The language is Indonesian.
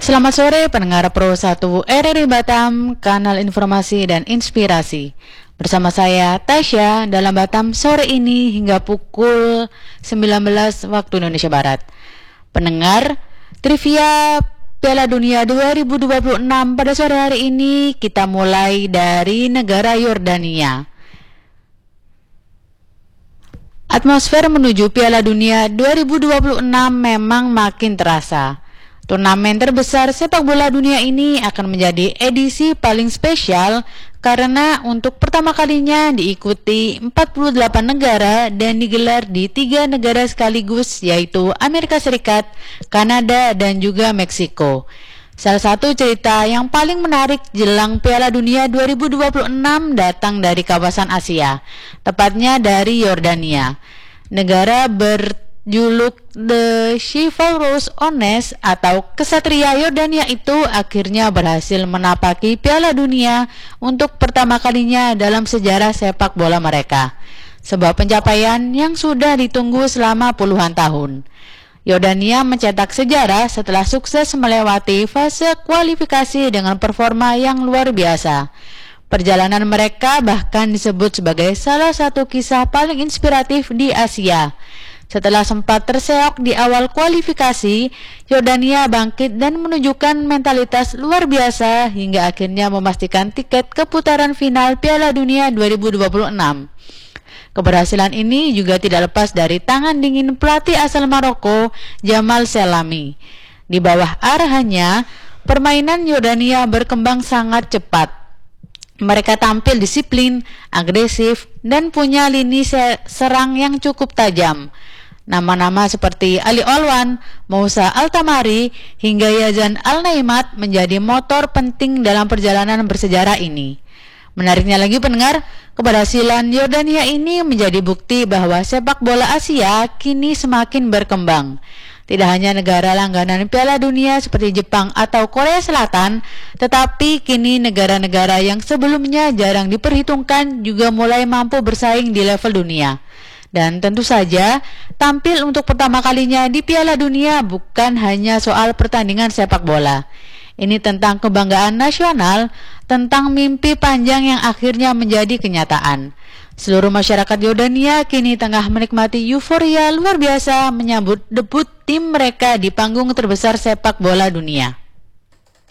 Selamat sore pendengar Pro 1 RRI Batam, kanal informasi dan inspirasi. Bersama saya Tasya dalam Batam sore ini hingga pukul 19 waktu Indonesia Barat. Pendengar, trivia Piala Dunia 2026 pada sore hari ini kita mulai dari negara Yordania. Atmosfer menuju Piala Dunia 2026 memang makin terasa. Turnamen terbesar sepak bola dunia ini akan menjadi edisi paling spesial karena untuk pertama kalinya diikuti 48 negara dan digelar di 3 negara sekaligus, yaitu Amerika Serikat, Kanada, dan juga Meksiko. Salah satu cerita yang paling menarik jelang Piala Dunia 2026 datang dari kawasan Asia, tepatnya dari Yordania. Negara berjuluk The Chivalrous Ones atau Kesatria Yordania itu akhirnya berhasil menapaki Piala Dunia untuk pertama kalinya dalam sejarah sepak bola mereka. Sebuah pencapaian yang sudah ditunggu selama puluhan tahun. Yordania mencetak sejarah setelah sukses melewati fase kualifikasi dengan performa yang luar biasa. Perjalanan mereka bahkan disebut sebagai salah satu kisah paling inspiratif di Asia. Setelah sempat terseok di awal kualifikasi, Yordania bangkit dan menunjukkan mentalitas luar biasa hingga akhirnya memastikan tiket ke putaran final Piala Dunia 2026. Keberhasilan ini juga tidak lepas dari tangan dingin pelatih asal Maroko, Jamal Selami. Di bawah arahannya, permainan Yordania berkembang sangat cepat. Mereka tampil disiplin, agresif, dan punya lini serang yang cukup tajam. Nama-nama seperti Ali Olwan, Moussa Altamari, hingga Yazan Al-Naimat menjadi motor penting dalam perjalanan bersejarah ini. Menariknya lagi pendengar, keberhasilan Yordania ini menjadi bukti bahwa sepak bola Asia kini semakin berkembang. Tidak hanya negara langganan Piala Dunia seperti Jepang atau Korea Selatan, tetapi kini negara-negara yang sebelumnya jarang diperhitungkan juga mulai mampu bersaing di level dunia. Dan tentu saja, tampil untuk pertama kalinya di Piala Dunia bukan hanya soal pertandingan sepak bola. Ini tentang kebanggaan nasional, tentang mimpi panjang yang akhirnya menjadi kenyataan. Seluruh masyarakat Yordania kini tengah menikmati euforia luar biasa menyambut debut tim mereka di panggung terbesar sepak bola dunia.